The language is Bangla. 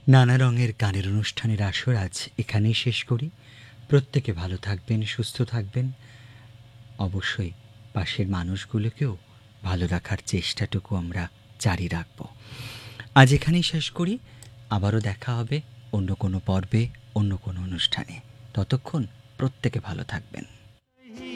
নানা রঙের গানের অনুষ্ঠানের আসর আজ এখানেই শেষ করি। প্রত্যেকে ভালো থাকবেন, সুস্থ থাকবেন। অবশ্যই পাশের মানুষগুলোকেও ভালো রাখার চেষ্টাটুকু আমরা জারি রাখব। আজ এখানেই শেষ করি। আবারও দেখা হবে অন্য কোনো পর্বে, অন্য কোনো অনুষ্ঠানে। ততক্ষণ প্রত্যেকে ভালো থাকবেন।